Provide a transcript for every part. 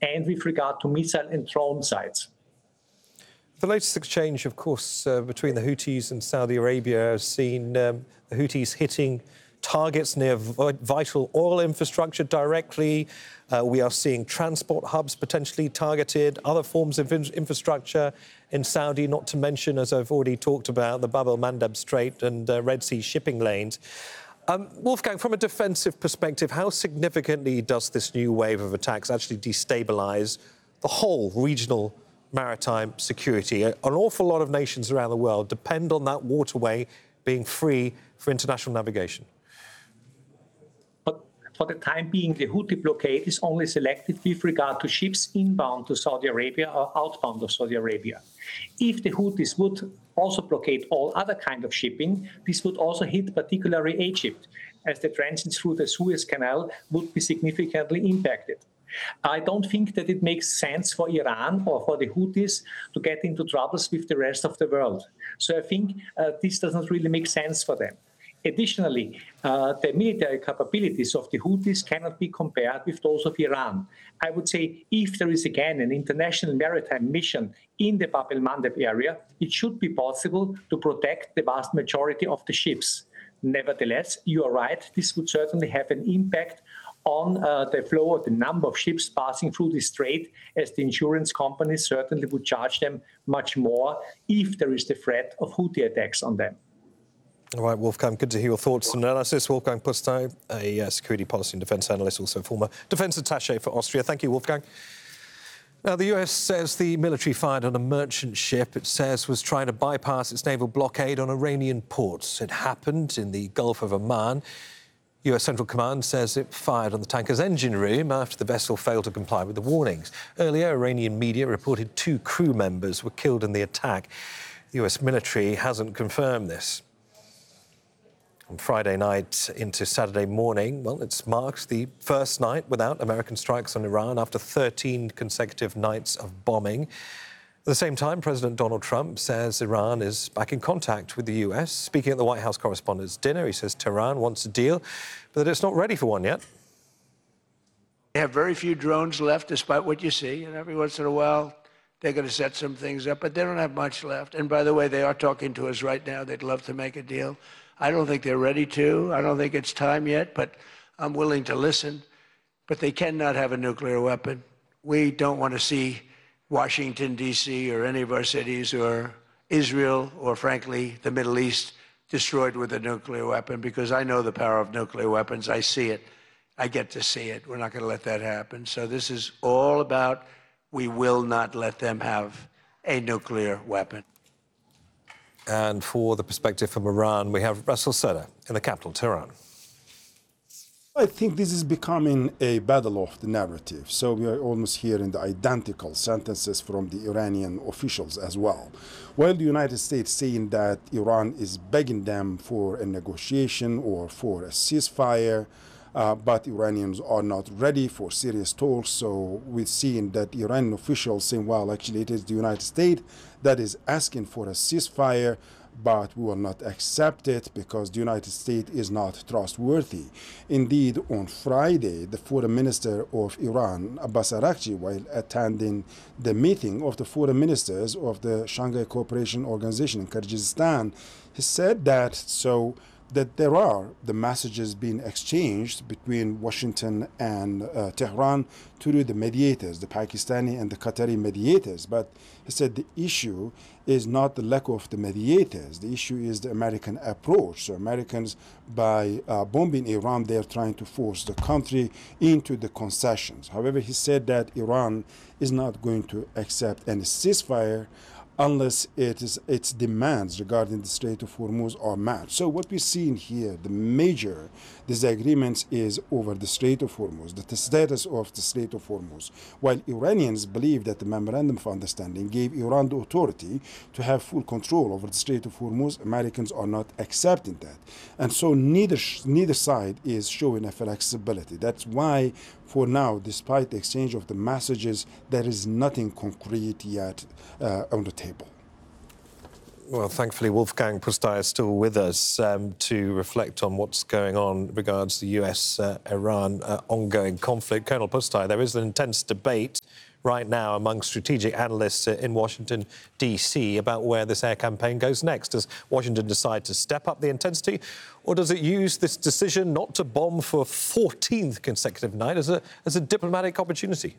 and with regard to missile and drone sites. The latest exchange, of course, between the Houthis and Saudi Arabia has seen the Houthis hitting targets near vital oil infrastructure directly. We are seeing transport hubs potentially targeted, other forms of infrastructure in Saudi, not to mention, as I've already talked about, the Bab el-Mandeb Strait and Red Sea shipping lanes. Wolfgang, from a defensive perspective, how significantly does this new wave of attacks actually destabilise the whole regional maritime security? An awful lot of nations around the world depend on that waterway being free for international navigation. But for the time being, the Houthi blockade is only selected with regard to ships inbound to Saudi Arabia or outbound of Saudi Arabia. If the Houthis would also blockade all other kind of shipping, this would also hit particularly Egypt, as the transit through the Suez Canal would be significantly impacted. I don't think that it makes sense for Iran or for the Houthis to get into troubles with the rest of the world. So I think this doesn't really make sense for them. Additionally, the military capabilities of the Houthis cannot be compared with those of Iran. I would say if there is again an international maritime mission in the Bab el-Mandeb area, it should be possible to protect the vast majority of the ships. Nevertheless, you are right, this would certainly have an impact on the flow or the number of ships passing through the strait, as the insurance companies certainly would charge them much more if there is the threat of Houthi attacks on them. All right, Wolfgang, good to hear your thoughts and analysis. Wolfgang Pusztai, a security policy and defence analyst, also former defence attaché for Austria. Thank you, Wolfgang. Now, the US says the military fired on a merchant ship it says was trying to bypass its naval blockade on Iranian ports. It happened in the Gulf of Oman. US Central Command says it fired on the tanker's engine room after the vessel failed to comply with the warnings. Earlier, Iranian media reported 2 crew members were killed in the attack. The US military hasn't confirmed this. On Friday night into Saturday morning, well, it's marked the first night without American strikes on Iran after 13 consecutive nights of bombing. At the same time, President Donald Trump says Iran is back in contact with the US. Speaking at the White House Correspondents' Dinner, he says Tehran wants a deal, but that it's not ready for one yet. They have very few drones left, despite what you see, and every once in a while they're going to set some things up, but they don't have much left. And by the way, they are talking to us right now. They'd love to make a deal. I don't think they're ready to. I don't think it's time yet, but I'm willing to listen. But they cannot have a nuclear weapon. We don't want to see Washington, D.C., or any of our cities, or Israel, or frankly, the Middle East, destroyed with a nuclear weapon, because I know the power of nuclear weapons. I see it. I get to see it. We're not going to let that happen. So this is all about we will not let them have a nuclear weapon. And for the perspective from Iran, we have Russell Sutter in the capital, Tehran. I think this is becoming a battle of the narrative. So we are almost hearing the identical sentences from the Iranian officials as well. While the United States saying that Iran is begging them for a negotiation or for a ceasefire, but Iranians are not ready for serious talks. So we're seeing that Iranian officials saying, well, actually it is the United States that is asking for a ceasefire, but we will not accept it because the United States is not trustworthy. Indeed, on Friday, the foreign minister of Iran, Abbas Araghchi, while attending the meeting of the foreign ministers of the Shanghai Cooperation Organization in Kyrgyzstan, he said that there are the messages being exchanged between Washington and Tehran through the mediators, the Pakistani and the Qatari mediators. But he said the issue is not the lack of the mediators. The issue is the American approach. So Americans, by bombing Iran, they're trying to force the country into the concessions. However, he said that Iran is not going to accept any ceasefire unless its demands regarding the Strait of Hormuz are met. So what we're seeing here, the major disagreements is over the Strait of Hormuz, the status of the Strait of Hormuz. While Iranians believe that the Memorandum of Understanding gave Iran the authority to have full control over the Strait of Hormuz, Americans are not accepting that. And so neither side is showing a flexibility. That's why, for now, despite the exchange of the messages, there is nothing concrete yet on the table. Well, thankfully, Wolfgang Pusztai is still with us to reflect on what's going on in regards to the US-Iran ongoing conflict. Colonel Pusztai, there is an intense debate right now among strategic analysts in Washington, D.C. about where this air campaign goes next. Does Washington decide to step up the intensity, or does it use this decision not to bomb for a 14th consecutive night as a diplomatic opportunity?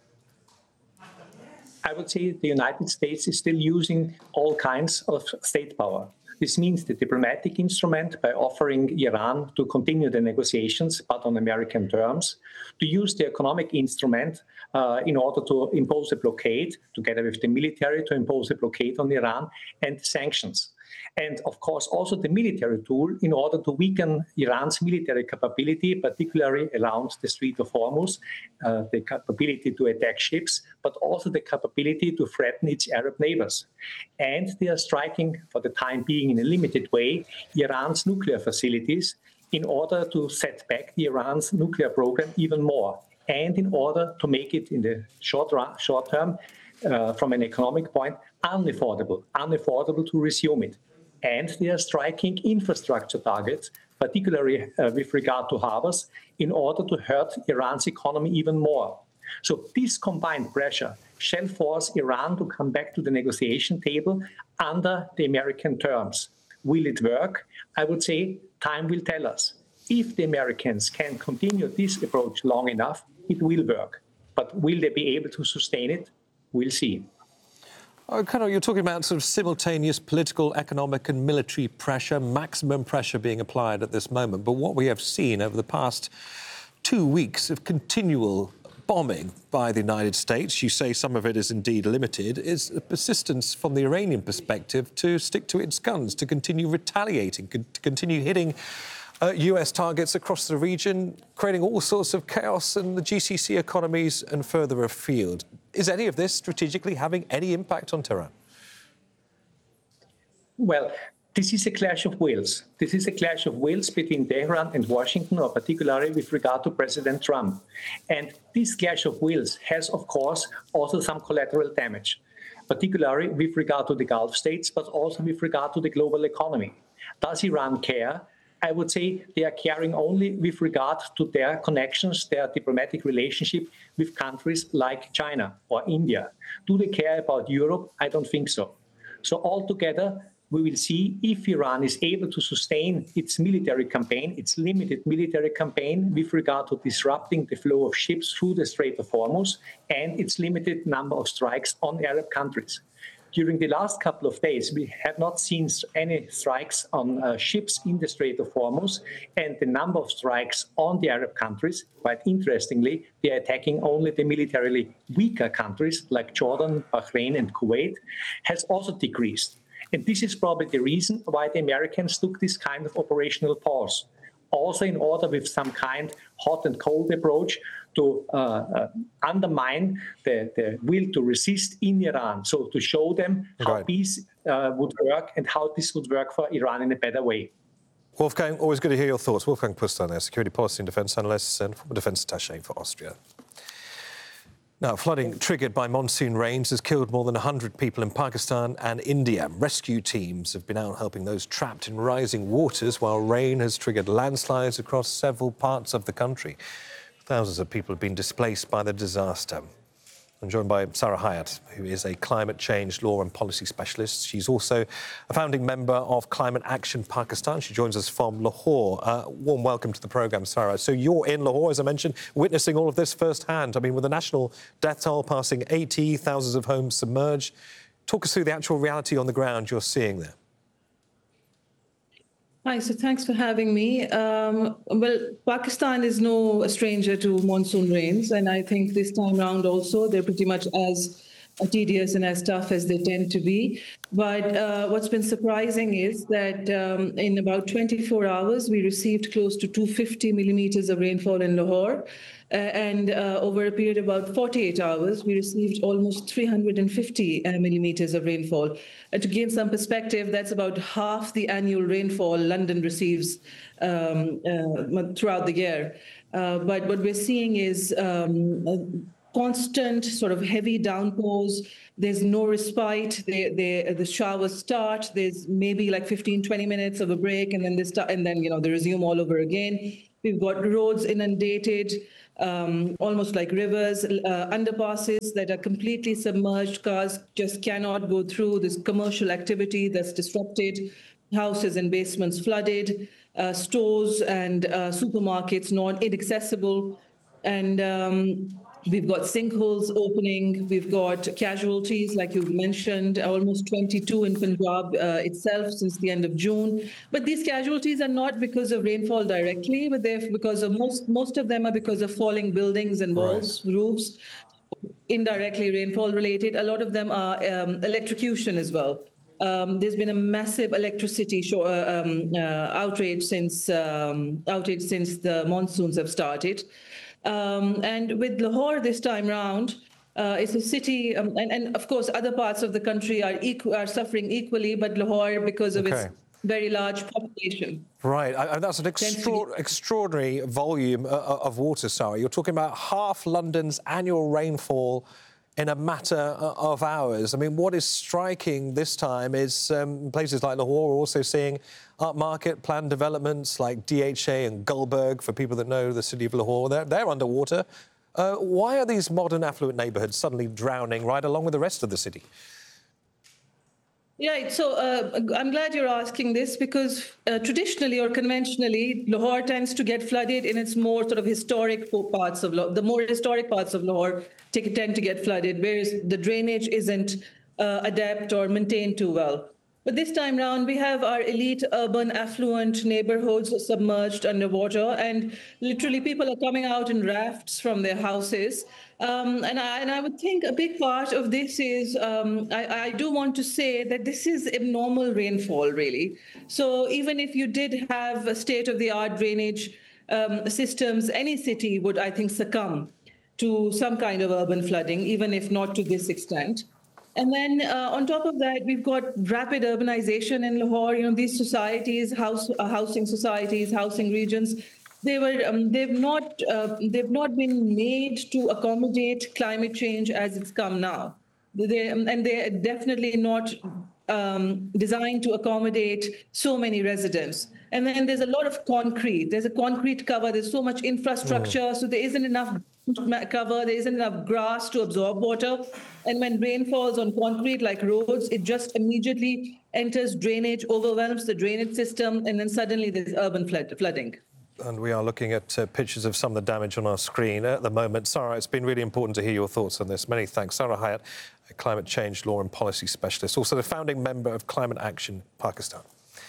I would say the United States is still using all kinds of state power. This means the diplomatic instrument by offering Iran to continue the negotiations, but on American terms, to use the economic instrument in order to impose a blockade, together with the military, to impose a blockade on Iran, and sanctions. And, of course, also the military tool in order to weaken Iran's military capability, particularly around the Strait of Hormuz, the capability to attack ships, but also the capability to threaten its Arab neighbors. And they are striking, for the time being in a limited way, Iran's nuclear facilities in order to set back Iran's nuclear program even more, and in order to make it in the short term, from an economic point, unaffordable to resume it. And they are striking infrastructure targets, particularly with regard to harbors, in order to hurt Iran's economy even more. So this combined pressure shall force Iran to come back to the negotiation table under the American terms. Will it work? I would say time will tell us. If the Americans can continue this approach long enough, it will work. But will they be able to sustain it? We'll see. Colonel, you're talking about sort of simultaneous political, economic and military pressure, maximum pressure being applied at this moment. But what we have seen over the past 2 weeks of continual bombing by the United States, you say some of it is indeed limited, is a persistence from the Iranian perspective to stick to its guns, to continue retaliating, to continue hitting US targets across the region, creating all sorts of chaos in the GCC economies and further afield. Is any of this strategically having any impact on Tehran? Well, this is a clash of wills. This is a clash of wills between Tehran and Washington, or particularly with regard to President Trump. And this clash of wills has, of course, also some collateral damage, particularly with regard to the Gulf states, but also with regard to the global economy. Does Iran care? I would say they are caring only with regard to their connections, their diplomatic relationship with countries like China or India. Do they care about Europe? I don't think so. So altogether, we will see if Iran is able to sustain its military campaign, its limited military campaign with regard to disrupting the flow of ships through the Strait of Hormuz and its limited number of strikes on Arab countries. During the last couple of days, we have not seen any strikes on ships in the Strait of Hormuz, and the number of strikes on the Arab countries, quite interestingly, they are attacking only the militarily weaker countries like Jordan, Bahrain, and Kuwait, has also decreased. And this is probably the reason why the Americans took this kind of operational pause, also in order with some kind hot and cold approach to undermine the will to resist in Iran. So to show them how peace would work and how this would work for Iran in a better way. Wolfgang, always good to hear your thoughts. Wolfgang Pusztai there, security policy and defence analyst and former defence attaché for Austria. Now, flooding triggered by monsoon rains has killed more than 100 people in Pakistan and India. Rescue teams have been out helping those trapped in rising waters, while rain has triggered landslides across several parts of the country. Thousands of people have been displaced by the disaster. I'm joined by Sarah Hyatt, who is a climate change law and policy specialist. She's also a founding member of Climate Action Pakistan. She joins us from Lahore. Warm welcome to the programme, Sarah. So you're in Lahore, as I mentioned, witnessing all of this firsthand. I mean, with the national death toll passing 80, thousands of homes submerged. Talk us through the actual reality on the ground you're seeing there. Hi, so thanks for having me. Well, Pakistan is no stranger to monsoon rains, and I think this time around also they're pretty much as tedious and as tough as they tend to be. But what's been surprising is that in about 24 hours, we received close to 250 millimeters of rainfall in Lahore. And over a period of about 48 hours, we received almost 350 millimeters of rainfall. To give some perspective, that's about half the annual rainfall London receives throughout the year. But what we're seeing is constant sort of heavy downpours. There's no respite. The showers start. There's maybe like 15, 20 minutes of a break, and then they start, and then they resume all over again. We've got roads inundated, almost like rivers, underpasses that are completely submerged. Cars just cannot go through. This commercial activity that's disrupted. Houses and basements flooded. Stores and supermarkets not inaccessible. And we've got sinkholes opening. We've got casualties, like you mentioned, almost 22 in Punjab itself since the end of June. But these casualties are not because of rainfall directly, but they're because of most of them are because of falling buildings and walls, roofs, indirectly rainfall related. A lot of them are electrocution as well. There's been a massive electricity outage since the monsoons have started. And with Lahore this time round, it's a city, and of course other parts of the country are suffering equally, but Lahore, because of its very large population. Right, that's an extraordinary volume of water, Sarah. You're talking about half London's annual rainfall in a matter of hours. I mean, what is striking this time is places like Lahore are also seeing upmarket planned developments like DHA and Gulberg, for people that know the city of Lahore. They're underwater. Why are these modern affluent neighbourhoods suddenly drowning right along with the rest of the city? Yeah, so I'm glad you're asking this, because traditionally or conventionally, Lahore tends to get flooded in its more sort of historic parts of Lahore. The more historic parts of Lahore tend to get flooded, whereas the drainage isn't adept or maintained too well. But this time round, we have our elite urban affluent neighborhoods submerged underwater, and literally people are coming out in rafts from their houses. And I would think a big part of this is, I do want to say that this is abnormal rainfall, really. So even if you did have a state-of-the-art drainage systems, any city would, I think, succumb to some kind of urban flooding, even if not to this extent. And then on top of that, we've got rapid urbanization in Lahore. These societies, housing societies, housing regions, they've not been made to accommodate climate change as it's come now. They're definitely not designed to accommodate so many residents. And then there's a lot of concrete. There's a concrete cover. There's so much infrastructure, so there isn't enough cover, there isn't enough grass to absorb water. And when rain falls on concrete like roads, it just immediately enters drainage, overwhelms the drainage system, and then suddenly there's urban flooding. And we are looking at pictures of some of the damage on our screen at the moment. Sarah, it's been really important to hear your thoughts on this. Many thanks. Sarah Hyatt, a climate change law and policy specialist, also the founding member of Climate Action Pakistan.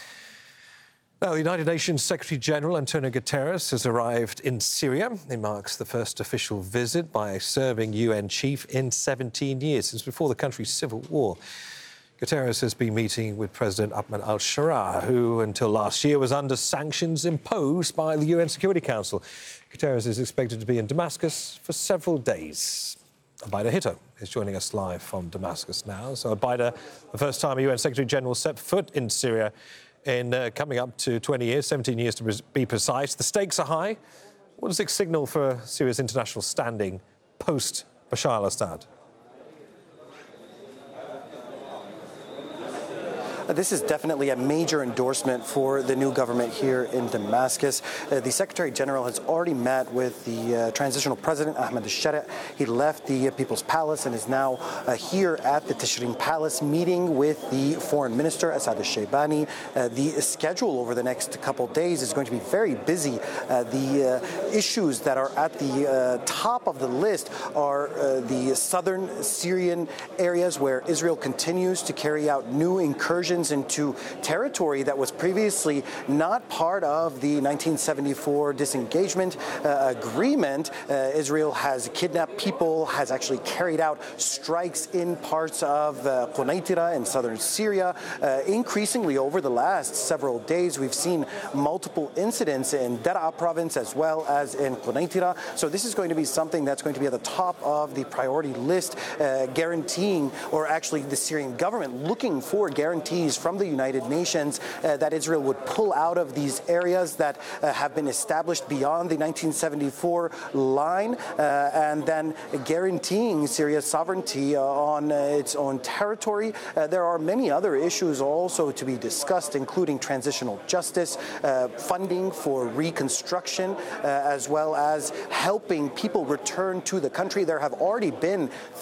Now, the United Nations Secretary-General Antonio Guterres has arrived in Syria. It marks the first official visit by a serving UN chief in 17 years, since before the country's civil war. Guterres has been meeting with President Ahmed al-Sharaa, who until last year was under sanctions imposed by the UN Security Council. Guterres is expected to be in Damascus for several days. Abida Hitto is joining us live from Damascus now. So, Abida, the first time a UN Secretary-General set foot in Syria in coming up to 20 years, 17 years to be precise. The stakes are high. What does it signal for Syria's international standing post-Bashar al-Assad? This is definitely a major endorsement for the new government here in Damascus. The Secretary General has already met with the transitional president, Ahmed al-Sharaa. He left the People's Palace and is now here at the Tishreen Palace meeting with the Foreign Minister, Asad al-Shaybani. The schedule over the next couple days is going to be very busy. The issues that are at the top of the list are the southern Syrian areas where Israel continues to carry out new incursions into territory that was previously not part of the 1974 disengagement agreement. Israel has kidnapped people, has actually carried out strikes in parts of Quneitra in southern Syria. Increasingly over the last several days, we've seen multiple incidents in Daraa province as well as in Quneitra. So this is going to be something that's going to be at the top of the priority list, guaranteeing, or actually the Syrian government looking for guarantees guarantees from the United Nations that Israel would pull out of these areas that have been established beyond the 1974 line, and then guaranteeing Syria's sovereignty on its own territory. There are many other issues also to be discussed, including transitional justice, funding for reconstruction, as well as helping people return to the country. There have already been